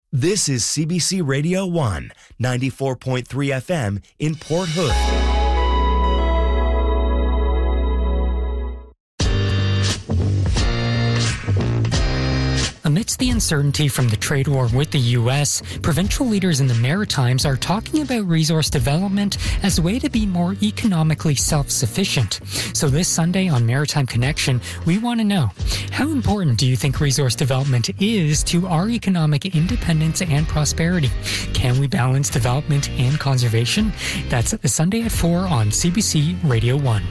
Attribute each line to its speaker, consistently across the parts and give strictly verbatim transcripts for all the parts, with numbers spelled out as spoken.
Speaker 1: This is C B C Radio one, ninety-four point three F M in Port Hood.
Speaker 2: Amidst the uncertainty from the trade war with the U S, provincial leaders in the Maritimes are talking about resource development as a way to be more economically self-sufficient. So this Sunday on Maritime Connection, we want to know, how important do you think resource development is to our economic independence and prosperity? Can we balance development and conservation? That's Sunday at four on C B C Radio one.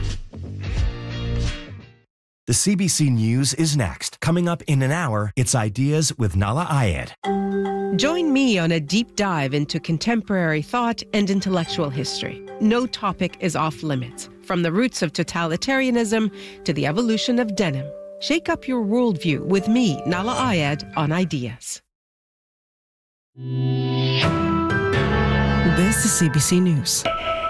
Speaker 1: The C B C News is next. Coming up in an hour, it's Ideas with Nahlah Ayed.
Speaker 3: Join me on a deep dive into contemporary thought and intellectual history. No topic is off limits, from the roots of totalitarianism to the evolution of denim. Shake up your worldview with me, Nahlah Ayed, on Ideas.
Speaker 4: This is C B C News.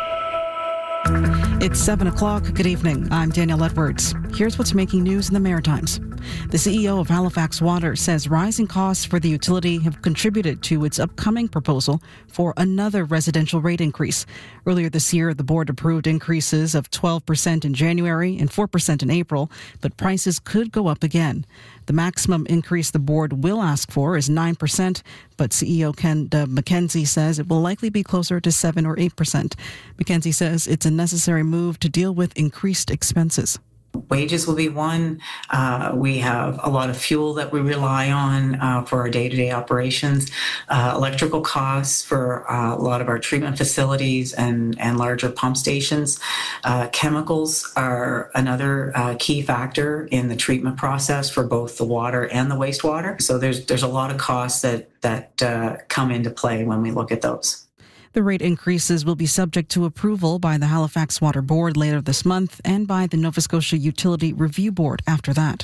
Speaker 4: It's seven o'clock. Good evening. I'm Danielle Edwards. Here's what's making news in the Maritimes. The C E O of Halifax Water says rising costs for the utility have contributed to its upcoming proposal for another residential rate increase. Earlier this year, the board approved increases of twelve percent in January and four percent in April, but prices could go up again. The maximum increase the board will ask for is nine percent, but C E O Ken uh, McKenzie says it will likely be closer to seven or eight percent. McKenzie says it's a necessary move to deal with increased expenses.
Speaker 5: Wages will be one. Uh, we have a lot of fuel that we rely on uh, for our day-to-day operations, uh, electrical costs for uh, a lot of our treatment facilities and, and larger pump stations. Uh, chemicals are another uh, key factor in the treatment process for both the water and the wastewater. So there's there's a lot of costs that, that uh, come into play when we look at those.
Speaker 4: The rate increases will be subject to approval by the Halifax Water Board later this month and by the Nova Scotia Utility Review Board after that.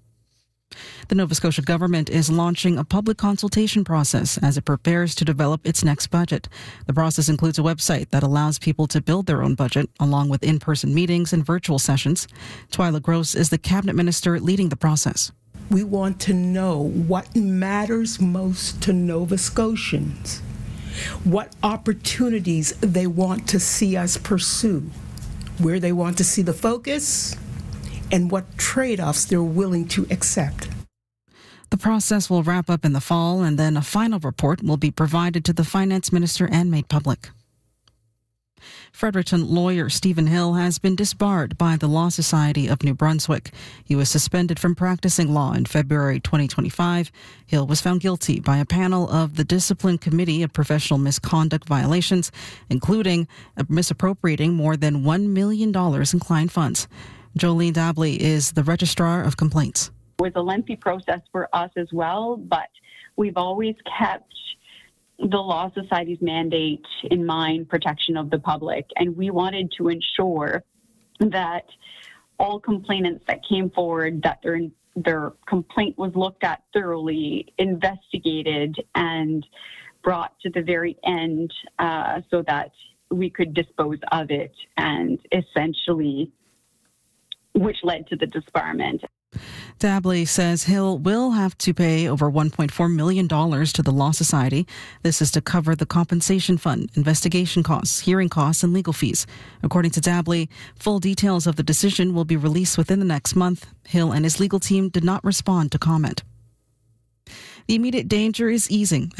Speaker 4: The Nova Scotia government is launching a public consultation process as it prepares to develop its next budget. The process includes a website that allows people to build their own budget, along with in-person meetings and virtual sessions. Twyla Gross is the cabinet minister leading the process.
Speaker 6: We want to know what matters most to Nova Scotians, what opportunities they want to see us pursue, where they want to see the focus, and what trade-offs they're willing to accept.
Speaker 4: The process will wrap up in the fall, and then a final report will be provided to the finance minister and made public. Fredericton lawyer Stephen Hill has been disbarred by the Law Society of New Brunswick. He was suspended from practicing law in February twenty twenty-five. Hill was found guilty by a panel of the Discipline Committee of Professional Misconduct Violations, including misappropriating more than one million dollars in client funds. Jolene Dabley is the Registrar of Complaints.
Speaker 7: It was a lengthy process for us as well, but we've always kept the Law Society's mandate in mind, protection of the public, and we wanted to ensure that all complainants that came forward, that their their complaint was looked at thoroughly, investigated, and brought to the very end uh, so that we could dispose of it, and essentially, which led to the disbarment.
Speaker 4: Dabley says Hill will have to pay over one point four million dollars to the Law Society. This is to cover the compensation fund, investigation costs, hearing costs, and legal fees. According to Dabley, full details of the decision will be released within the next month. Hill and his legal team did not respond to comment. The immediate danger is easing